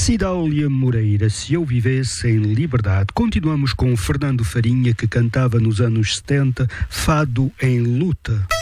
Cidália Moreira, Se Eu Vivesse em Liberdade. Continuamos com Fernando Farinha, que cantava nos anos 70 Fado em Luta.